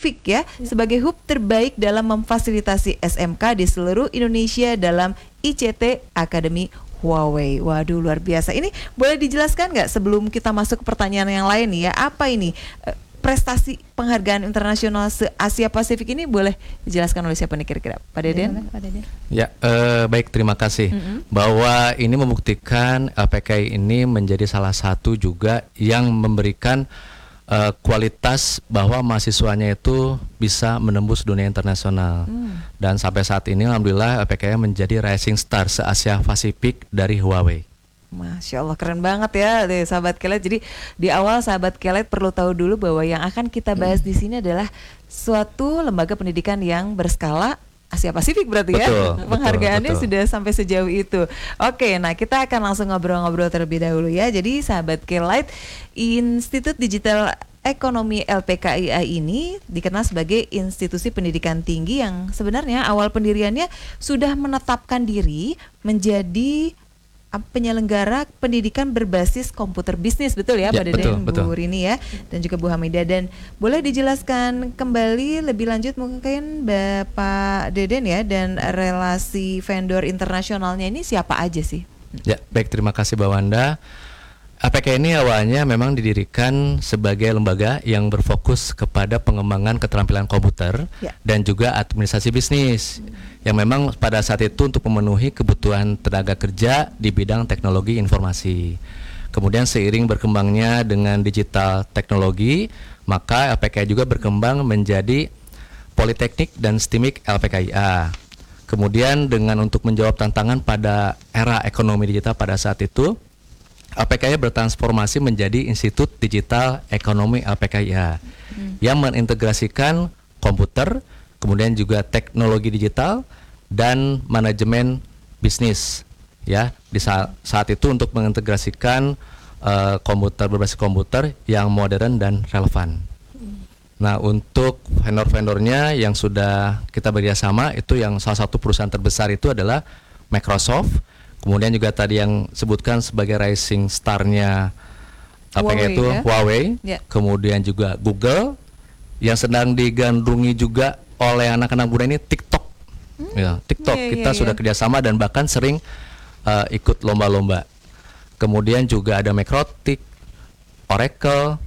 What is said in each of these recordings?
Pasifik ya, sebagai hub terbaik dalam memfasilitasi SMK di seluruh Indonesia dalam ICT Academy Huawei. Waduh, luar biasa. Ini boleh dijelaskan nggak sebelum kita masuk ke pertanyaan yang lain nih ya, apa ini prestasi penghargaan internasional se-Asia Pasifik ini boleh dijelaskan oleh siapa nih kira-kira? Pak Deden? Ya, baik, terima kasih. Bahwa ini membuktikan LPKI ini menjadi salah satu juga yang memberikan kualitas bahwa mahasiswanya itu bisa menembus dunia internasional. Dan sampai saat ini alhamdulillah LPKI menjadi rising star se-Asia Pasifik dari Huawei. Masya Allah, keren banget ya sahabat Kelet. Jadi di awal sahabat Kelet perlu tahu dulu bahwa yang akan kita bahas di sini adalah suatu lembaga pendidikan yang berskala Asia Pasifik berarti ya. Penghargaannya betul. Sudah sampai sejauh itu. Oke, nah kita akan langsung ngobrol-ngobrol terlebih dahulu ya. Jadi sahabat Kelet, Institut Digital Ekonomi LPKIA ini dikenal sebagai institusi pendidikan tinggi yang sebenarnya awal pendiriannya sudah menetapkan diri menjadi penyelenggara pendidikan berbasis komputer bisnis, betul ya, Pak Deden, Bu Rini ya, dan juga Bu Hamidah. Dan boleh dijelaskan kembali lebih lanjut mungkin Bapak Deden ya, dan relasi vendor internasionalnya ini siapa aja sih? Ya, baik, terima kasih Mbak Wanda. APK ini awalnya memang didirikan sebagai lembaga yang berfokus kepada pengembangan keterampilan komputer dan juga administrasi bisnis yang memang pada saat itu untuk memenuhi kebutuhan tenaga kerja di bidang teknologi informasi. Kemudian seiring berkembangnya dengan digital teknologi, maka LPKI juga berkembang menjadi Politeknik dan STIMIK LPKIA. Kemudian dengan untuk menjawab tantangan pada era ekonomi digital pada saat itu, LPKIA bertransformasi menjadi Institut Digital Ekonomi LPKIA yang mengintegrasikan komputer, kemudian juga teknologi digital dan manajemen bisnis ya di saat itu untuk mengintegrasikan komputer berbasis komputer yang modern dan relevan. Nah, untuk vendor-vendornya yang sudah kita bekerjasama itu yang salah satu perusahaan terbesar itu adalah Microsoft. Kemudian juga tadi yang sebutkan sebagai rising star-nya Huawei, itu ya? Huawei, kemudian juga Google, yang sedang digandrungi juga oleh anak-anak muda ini TikTok. TikTok kita sudah kerjasama dan bahkan sering ikut lomba-lomba. Kemudian juga ada Microtik, Oracle,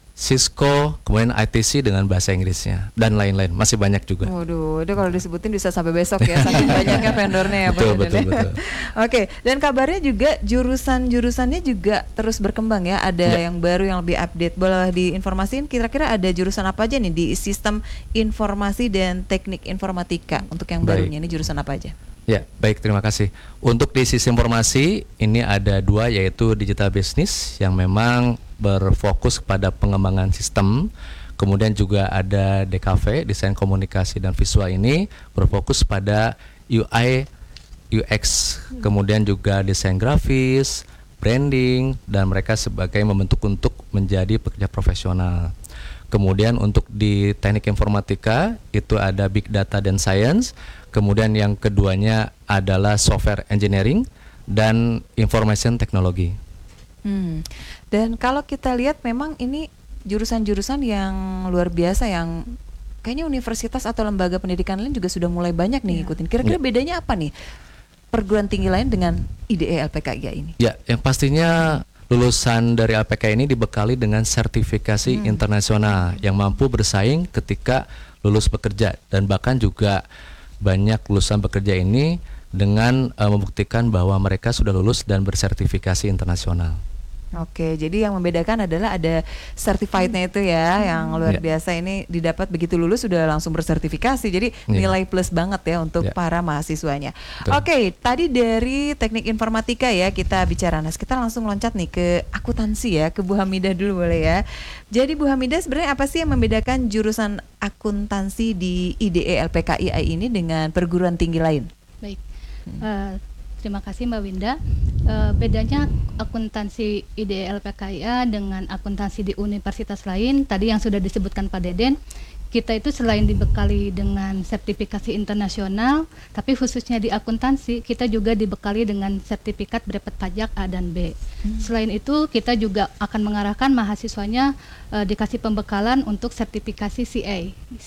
Cisco, kemudian ITC dengan bahasa Inggrisnya dan lain-lain, masih banyak juga. Waduh, itu kalau disebutin bisa sampai besok ya, saking banyaknya vendornya ya Pak. Betul. Oke, dan kabarnya juga jurusannya juga terus berkembang ya, ada yang baru yang lebih update. Boleh diinformasiin kira-kira ada jurusan apa aja nih di sistem informasi dan teknik informatika untuk yang barunya ini jurusan apa aja? Ya, baik, terima kasih. Untuk di sistem informasi ini ada dua, yaitu digital business yang memang berfokus pada pengembangan sistem. Kemudian juga ada DKV, desain komunikasi dan visual, ini berfokus pada UI, UX, kemudian juga desain grafis, branding, dan mereka sebagai membentuk untuk menjadi pekerja profesional. Kemudian untuk di teknik informatika itu ada big data dan science. Kemudian yang keduanya adalah software engineering dan information technology. Dan kalau kita lihat memang ini jurusan-jurusan yang luar biasa yang kayaknya universitas atau lembaga pendidikan lain juga sudah mulai banyak nih ngikutin. Kira-kira bedanya apa nih perguruan tinggi lain dengan IDE LPKIA ini? Ya, yang pastinya lulusan dari LPKIA ini dibekali dengan sertifikasi internasional yang mampu bersaing ketika lulus bekerja, dan bahkan juga banyak lulusan bekerja ini dengan membuktikan bahwa mereka sudah lulus dan bersertifikasi internasional. Oke, jadi yang membedakan adalah ada certified-nya itu ya, yang luar biasa ini didapat begitu lulus sudah langsung bersertifikasi. Jadi nilai plus banget ya untuk para mahasiswanya. Oke, tadi dari teknik informatika ya kita bicara. Nah, kita langsung loncat nih ke akuntansi ya, ke Bu Hamidah dulu boleh ya. Jadi Bu Hamidah, sebenarnya apa sih yang membedakan jurusan akuntansi di IDE LPKIA ini dengan perguruan tinggi lain? Baik. Terima kasih Mbak Winda. Bedanya akuntansi IDE LPKIA dengan akuntansi di universitas lain, tadi yang sudah disebutkan Pak Deden, kita itu selain dibekali dengan sertifikasi internasional, tapi khususnya di akuntansi kita juga dibekali dengan sertifikat brevet pajak A dan B. Selain itu kita juga akan mengarahkan mahasiswanya dikasih pembekalan untuk sertifikasi CA,